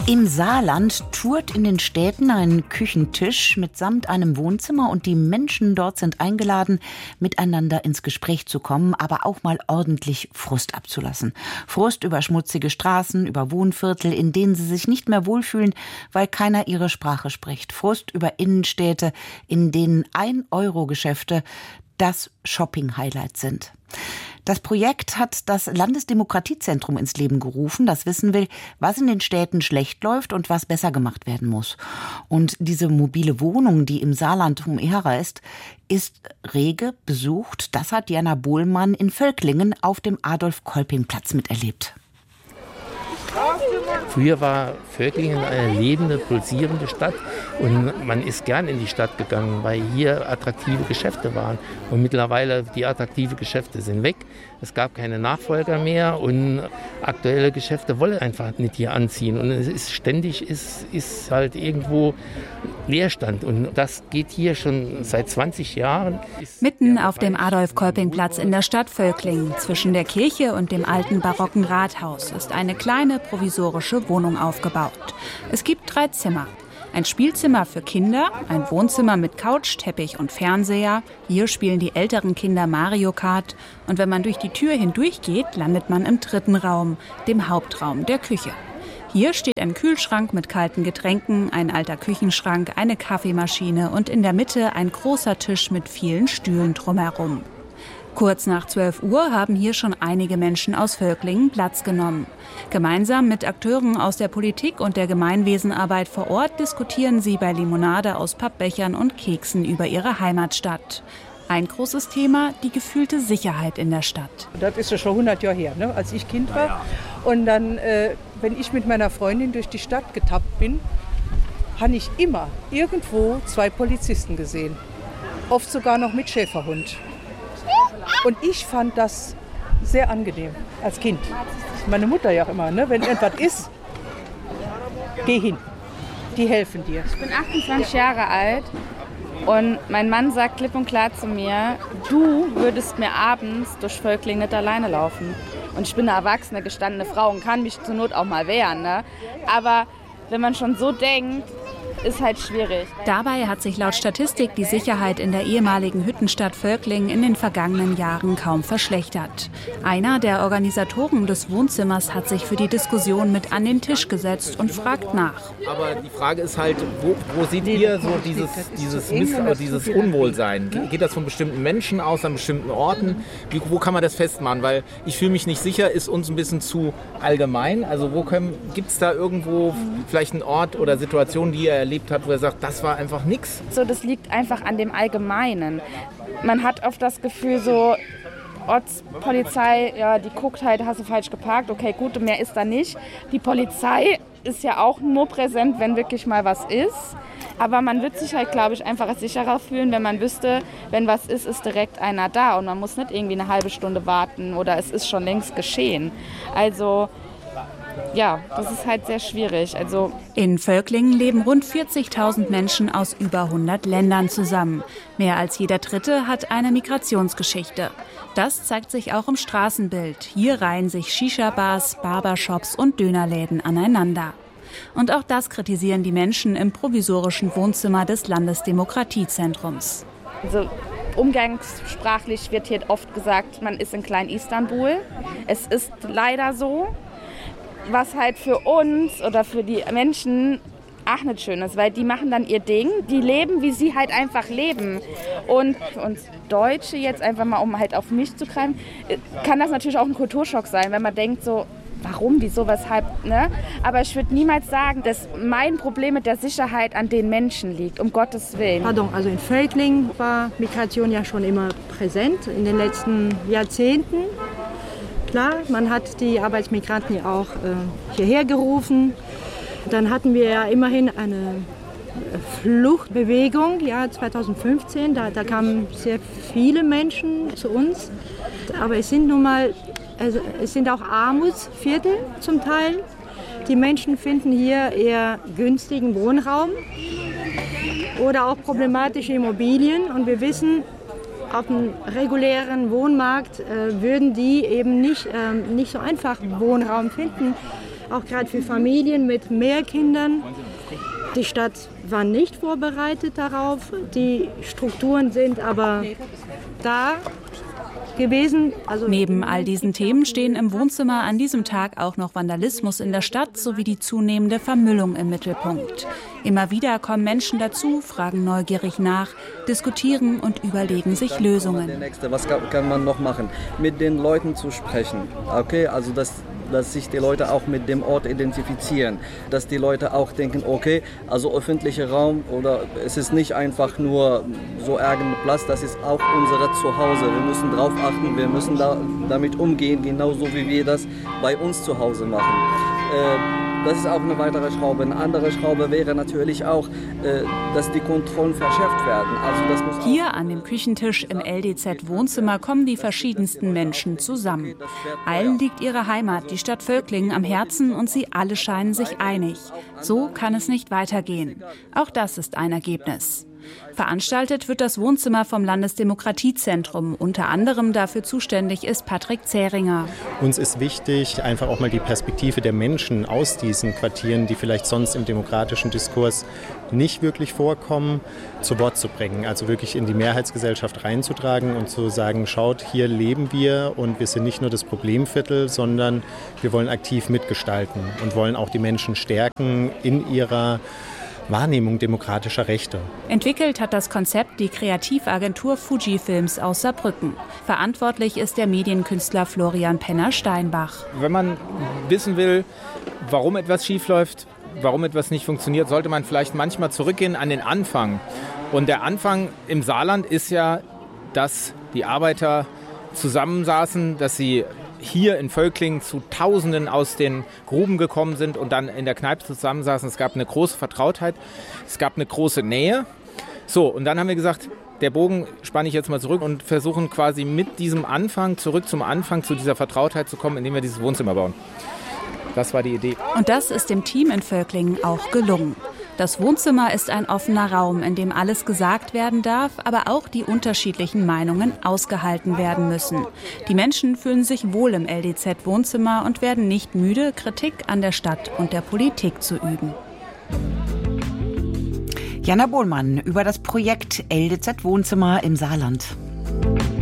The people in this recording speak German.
Im Saarland tourt in den Städten ein Küchentisch mitsamt einem Wohnzimmer und die Menschen dort sind eingeladen, miteinander ins Gespräch zu kommen, aber auch mal ordentlich Frust abzulassen. Frust über schmutzige Straßen, über Wohnviertel, in denen sie sich nicht mehr wohlfühlen, weil keiner ihre Sprache spricht. Frust über Innenstädte, in denen 1-Euro-Geschäfte das Shopping-Highlight sind. Das Projekt hat das Landesdemokratiezentrum ins Leben gerufen, das wissen will, was in den Städten schlecht läuft und was besser gemacht werden muss. Und diese mobile Wohnung, die im Saarland um Ehra ist rege besucht. Das hat Diana Bohlmann in Völklingen auf dem Adolf-Kolping-Platz miterlebt. Früher war Völklingen eine lebende, pulsierende Stadt und man ist gern in die Stadt gegangen, weil hier attraktive Geschäfte waren. Und mittlerweile die attraktiven Geschäfte sind weg. Es gab keine Nachfolger mehr und aktuelle Geschäfte wollen einfach nicht hier anziehen. Und es ist ständig ist halt irgendwo Leerstand. Und das geht hier schon seit 20 Jahren. Mitten auf dem Adolf-Kolping-Platz in der Stadt Völklingen, zwischen der Kirche und dem alten barocken Rathaus, ist eine kleine provisorische Wohnung aufgebaut. Es gibt 3 Zimmer. Ein Spielzimmer für Kinder, ein Wohnzimmer mit Couch, Teppich und Fernseher. Hier spielen die älteren Kinder Mario Kart. Und wenn man durch die Tür hindurchgeht, landet man im 3. Raum, dem Hauptraum der Küche. Hier steht ein Kühlschrank mit kalten Getränken, ein alter Küchenschrank, eine Kaffeemaschine und in der Mitte ein großer Tisch mit vielen Stühlen drumherum. Kurz nach 12 Uhr haben hier schon einige Menschen aus Völklingen Platz genommen. Gemeinsam mit Akteuren aus der Politik und der Gemeinwesenarbeit vor Ort diskutieren sie bei Limonade aus Pappbechern und Keksen über ihre Heimatstadt. Ein großes Thema, die gefühlte Sicherheit in der Stadt. Das ist ja schon 100 Jahre her, ne, als ich Kind war. Und dann, wenn ich mit meiner Freundin durch die Stadt getappt bin, habe ich immer irgendwo 2 Polizisten gesehen. Oft sogar noch mit Schäferhund. Und ich fand das sehr angenehm als Kind. Meine Mutter ja auch immer, ne? Wenn irgendwas ist, geh hin. Die helfen dir. Ich bin 28 Jahre alt und mein Mann sagt klipp und klar zu mir, du würdest mir abends durch Völklingen nicht alleine laufen. Und ich bin eine erwachsene, gestandene Frau und kann mich zur Not auch mal wehren. Ne? Aber wenn man schon so denkt, ist halt schwierig. Dabei hat sich laut Statistik die Sicherheit in der ehemaligen Hüttenstadt Völklingen in den vergangenen Jahren kaum verschlechtert. Einer der Organisatoren des Wohnzimmers hat sich für die Diskussion mit an den Tisch gesetzt und fragt nach. Aber die Frage ist halt, wo seht ihr so dieses Unwohlsein? Geht das von bestimmten Menschen aus, an bestimmten Orten? Wo kann man das festmachen? Weil ich fühle mich nicht sicher, ist uns ein bisschen zu allgemein. Also gibt es da irgendwo vielleicht einen Ort oder Situation, die ihr erlebt habt, wo er sagt, das war einfach nichts? So, das liegt einfach an dem Allgemeinen. Man hat oft das Gefühl so, Ortspolizei, ja, die guckt halt, hast du falsch geparkt, okay, gut, und mehr ist da nicht. Die Polizei ist ja auch nur präsent, wenn wirklich mal was ist. Aber man wird sich halt, glaube ich, einfach sicherer fühlen, wenn man wüsste, wenn was ist direkt einer da. Und man muss nicht irgendwie eine halbe Stunde warten oder es ist schon längst geschehen. Also ja, das ist halt sehr schwierig. In Völklingen leben rund 40.000 Menschen aus über 100 Ländern zusammen. Mehr als jeder Dritte hat eine Migrationsgeschichte. Das zeigt sich auch im Straßenbild. Hier reihen sich Shisha-Bars, Barbershops und Dönerläden aneinander. Und auch das kritisieren die Menschen im provisorischen Wohnzimmer des Landesdemokratiezentrums. Also umgangssprachlich wird hier oft gesagt, man ist in Klein-Istanbul. Es ist leider so. Was halt für uns oder für die Menschen auch nicht schön ist, weil die machen dann ihr Ding, die leben, wie sie halt einfach leben. Und für uns Deutsche jetzt einfach mal, um halt auf mich zu greifen, kann das natürlich auch ein Kulturschock sein, wenn man denkt so, warum, wieso, weshalb, ne? Aber ich würde niemals sagen, dass mein Problem mit der Sicherheit an den Menschen liegt, um Gottes Willen. Also in Völklingen war Migration ja schon immer präsent in den letzten Jahrzehnten. Klar, man hat die Arbeitsmigranten ja auch hierher gerufen. Dann hatten wir ja immerhin eine Fluchtbewegung, ja 2015. Da kamen sehr viele Menschen zu uns. Aber es sind nun mal, es sind auch Armutsviertel zum Teil. Die Menschen finden hier eher günstigen Wohnraum oder auch problematische Immobilien. Und wir wissen, auf dem regulären Wohnmarkt würden die eben nicht so einfach Wohnraum finden. auch gerade für Familien mit mehr Kindern. Die Stadt war nicht vorbereitet darauf. Die Strukturen sind aber da gewesen. Neben all diesen Themen stehen im Wohnzimmer an diesem Tag auch noch Vandalismus in der Stadt sowie die zunehmende Vermüllung im Mittelpunkt. Immer wieder kommen Menschen dazu, fragen neugierig nach, diskutieren und überlegen sich Lösungen. Was kann man noch machen? Mit den Leuten zu sprechen. Okay, also dass sich die Leute auch mit dem Ort identifizieren, dass die Leute auch denken, okay, also öffentlicher Raum oder es ist nicht einfach nur so ärgernder Platz, das ist auch unser Zuhause. Wir müssen darauf achten, wir müssen damit umgehen, genauso wie wir das bei uns zu Hause machen. Das ist auch eine weitere Schraube. Eine andere Schraube wäre natürlich auch, dass die Kontrollen verschärft werden. Also das muss hier an dem Küchentisch im LDZ-Wohnzimmer kommen die verschiedensten Menschen zusammen. Allen liegt ihre Heimat, die Stadt Völklingen, am Herzen und sie alle scheinen sich einig. So kann es nicht weitergehen. Auch das ist ein Ergebnis. Veranstaltet wird das Wohnzimmer vom Landesdemokratiezentrum. Unter anderem dafür zuständig ist Patrick Zähringer. Uns ist wichtig, einfach auch mal die Perspektive der Menschen aus diesen Quartieren, die vielleicht sonst im demokratischen Diskurs nicht wirklich vorkommen, zu Wort zu bringen. Also wirklich in die Mehrheitsgesellschaft reinzutragen und zu sagen, schaut, hier leben wir und wir sind nicht nur das Problemviertel, sondern wir wollen aktiv mitgestalten und wollen auch die Menschen stärken in ihrer Wahrnehmung demokratischer Rechte. Entwickelt hat das Konzept die Kreativagentur Fujifilms aus Saarbrücken. Verantwortlich ist der Medienkünstler Florian Penner-Steinbach. Wenn man wissen will, warum etwas schiefläuft, warum etwas nicht funktioniert, sollte man vielleicht manchmal zurückgehen an den Anfang. Und der Anfang im Saarland ist ja, dass die Arbeiter zusammensaßen, dass sie hier in Völklingen zu Tausenden aus den Gruben gekommen sind und dann in der Kneipe zusammensaßen. Es gab eine große Vertrautheit, es gab eine große Nähe. So, und dann haben wir gesagt, der Bogen spanne ich jetzt mal zurück und versuchen quasi mit diesem Anfang, zurück zum Anfang, zu dieser Vertrautheit zu kommen, indem wir dieses Wohnzimmer bauen. Das war die Idee. Und das ist dem Team in Völklingen auch gelungen. Das Wohnzimmer ist ein offener Raum, in dem alles gesagt werden darf, aber auch die unterschiedlichen Meinungen ausgehalten werden müssen. Die Menschen fühlen sich wohl im LDZ-Wohnzimmer und werden nicht müde, Kritik an der Stadt und der Politik zu üben. Jana Bohlmann über das Projekt LDZ-Wohnzimmer im Saarland.